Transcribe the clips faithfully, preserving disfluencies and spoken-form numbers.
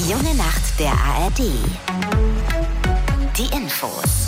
Die junge Nacht der A R D. Die Infos.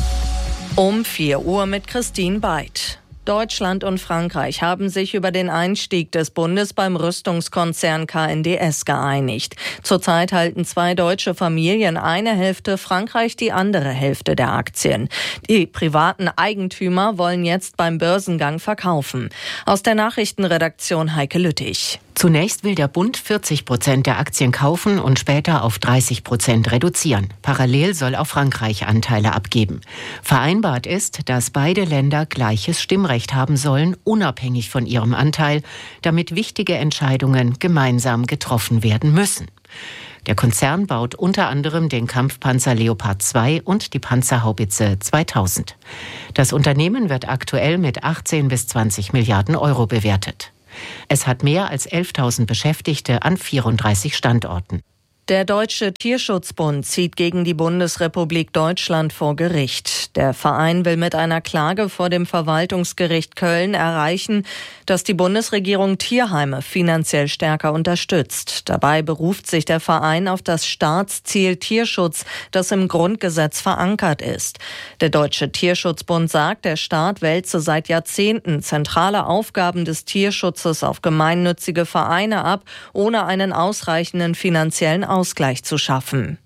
Um vier Uhr mit Christine Beid. Deutschland und Frankreich haben sich über den Einstieg des Bundes beim Rüstungskonzern K N D S geeinigt. Zurzeit halten zwei deutsche Familien eine Hälfte, Frankreich die andere Hälfte der Aktien. Die privaten Eigentümer wollen jetzt beim Börsengang verkaufen. Aus der Nachrichtenredaktion Heike Lüttich. Zunächst will der Bund vierzig Prozent der Aktien kaufen und später auf dreißig Prozent reduzieren. Parallel soll auch Frankreich Anteile abgeben. Vereinbart ist, dass beide Länder gleiches Stimmrecht haben sollen, unabhängig von ihrem Anteil, damit wichtige Entscheidungen gemeinsam getroffen werden müssen. Der Konzern baut unter anderem den Kampfpanzer Leopard zwei und die Panzerhaubitze zweitausend. Das Unternehmen wird aktuell mit achtzehn bis zwanzig Milliarden Euro bewertet. Es hat mehr als elftausend Beschäftigte an vierunddreißig Standorten. Der Deutsche Tierschutzbund zieht gegen die Bundesrepublik Deutschland vor Gericht. Der Verein will mit einer Klage vor dem Verwaltungsgericht Köln erreichen, dass die Bundesregierung Tierheime finanziell stärker unterstützt. Dabei beruft sich der Verein auf das Staatsziel Tierschutz, das im Grundgesetz verankert ist. Der Deutsche Tierschutzbund sagt, der Staat wälze seit Jahrzehnten zentrale Aufgaben des Tierschutzes auf gemeinnützige Vereine ab, ohne einen ausreichenden finanziellen Ausgleich zu schaffen.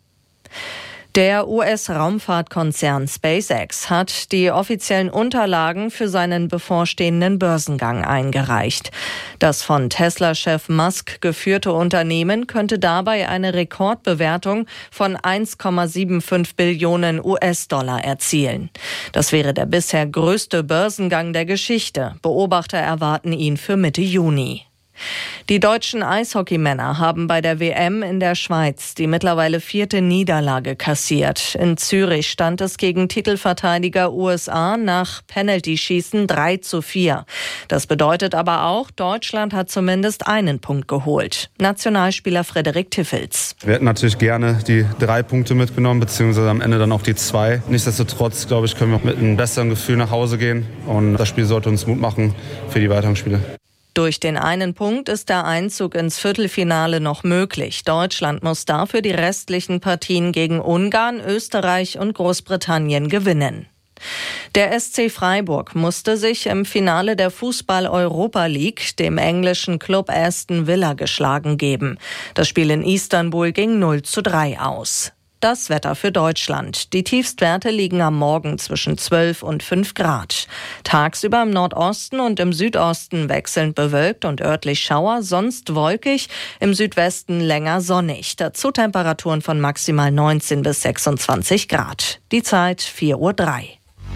Der U S-Raumfahrtkonzern SpaceX hat die offiziellen Unterlagen für seinen bevorstehenden Börsengang eingereicht. Das von Tesla-Chef Musk geführte Unternehmen könnte dabei eine Rekordbewertung von eins Komma fünfundsiebzig Billionen U S-Dollar erzielen. Das wäre der bisher größte Börsengang der Geschichte. Beobachter erwarten ihn für Mitte Juni. Die deutschen Eishockeymänner haben bei der W M in der Schweiz die mittlerweile vierte Niederlage kassiert. In Zürich stand es gegen Titelverteidiger U S A nach Penaltyschießen drei zu vier. Das bedeutet aber auch, Deutschland hat zumindest einen Punkt geholt. Nationalspieler Frederik Tiffels. Wir hätten natürlich gerne die drei Punkte mitgenommen, beziehungsweise am Ende dann auch die zwei. Nichtsdestotrotz, glaube ich, können wir mit einem besseren Gefühl nach Hause gehen. Und das Spiel sollte uns Mut machen für die weiteren Spiele. Durch den einen Punkt ist der Einzug ins Viertelfinale noch möglich. Deutschland muss dafür die restlichen Partien gegen Ungarn, Österreich und Großbritannien gewinnen. Der S C Freiburg musste sich im Finale der Fußball-Europa League dem englischen Club Aston Villa geschlagen geben. Das Spiel in Istanbul ging null zu drei aus. Das Wetter für Deutschland. Die Tiefstwerte liegen am Morgen zwischen zwölf und fünf Grad. Tagsüber im Nordosten und im Südosten wechselnd bewölkt und örtlich Schauer, sonst wolkig, im Südwesten länger sonnig. Dazu Temperaturen von maximal neunzehn bis sechsundzwanzig Grad. Die Zeit vier Uhr drei.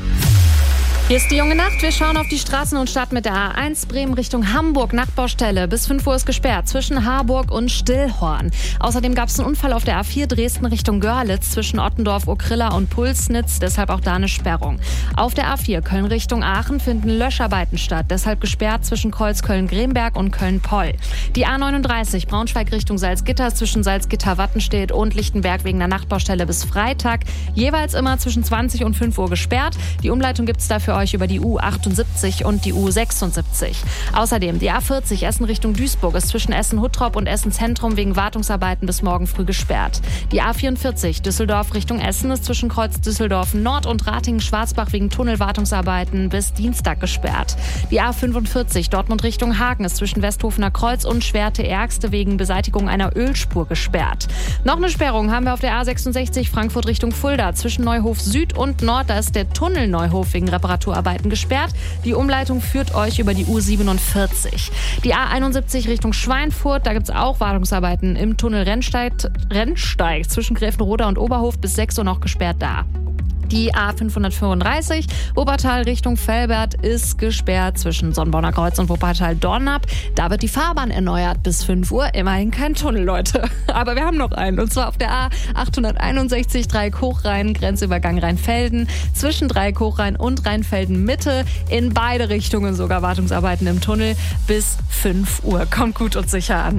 Hier ist die junge Nacht. Wir schauen auf die Straßen und starten mit der A eins Bremen Richtung Hamburg. Nachtbaustelle. Bis fünf Uhr ist gesperrt zwischen Harburg und Stillhorn. Außerdem gab es einen Unfall auf der A vier Dresden Richtung Görlitz zwischen Ottendorf, Okrilla und Pulsnitz. Deshalb auch da eine Sperrung. Auf der A vier Köln Richtung Aachen finden Löscharbeiten statt. Deshalb gesperrt zwischen Kreuzköln-Gremberg und Köln-Poll. Die A neununddreißig Braunschweig Richtung Salzgitter zwischen Salzgitter-Wattenstedt und Lichtenberg wegen der Nachtbaustelle bis Freitag. Jeweils immer zwischen zwanzig und fünf Uhr gesperrt. Die Umleitung gibt es dafür euch über die U achtundsiebzig und die U sechsundsiebzig. Außerdem die A vierzig Essen Richtung Duisburg ist zwischen Essen-Huttrop und Essen-Zentrum wegen Wartungsarbeiten bis morgen früh gesperrt. Die A vierundvierzig Düsseldorf Richtung Essen ist zwischen Kreuz Düsseldorf Nord und Ratingen-Schwarzbach wegen Tunnelwartungsarbeiten bis Dienstag gesperrt. Die A fünfundvierzig Dortmund Richtung Hagen ist zwischen Westhofener Kreuz und Schwerte-Ergste wegen Beseitigung einer Ölspur gesperrt. Noch eine Sperrung haben wir auf der A sechsundsechzig Frankfurt Richtung Fulda zwischen Neuhof Süd und Nord. Da ist der Tunnel Neuhof wegen Reparaturarbeiten gesperrt. Die Umleitung führt euch über die U siebenundvierzig. Die A einundsiebzig Richtung Schweinfurt, da gibt es auch Wartungsarbeiten im Tunnel Rennsteig, Rennsteig zwischen Gräfenroda und Oberhof bis sechs Uhr noch gesperrt da. Die A fünfhundertfünfunddreißig Wuppertal Richtung Velbert ist gesperrt zwischen Sonnborner Kreuz und Wuppertal-Dornap. Da wird die Fahrbahn erneuert bis fünf Uhr. Immerhin kein Tunnel, Leute. Aber wir haben noch einen. Und zwar auf der A achthunderteinundsechzig Dreieck-Hochrhein, Grenzübergang Rheinfelden. Zwischen Dreieck-Hochrhein und Rheinfelden-Mitte. In beide Richtungen sogar Wartungsarbeiten im Tunnel bis fünf Uhr. Kommt gut und sicher an.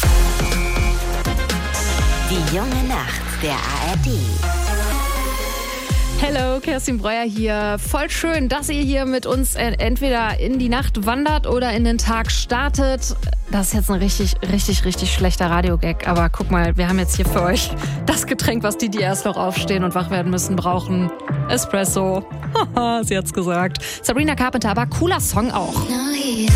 Die junge Nacht der A R D. Hello, Kerstin Breuer hier. Voll schön, dass ihr hier mit uns entweder in die Nacht wandert oder in den Tag startet. Das ist jetzt ein richtig, richtig, richtig schlechter Radiogag. Aber guck mal, wir haben jetzt hier für euch das Getränk, was die, die erst noch aufstehen und wach werden müssen, brauchen. Espresso. Haha, sie hat's gesagt. Sabrina Carpenter, aber cooler Song auch.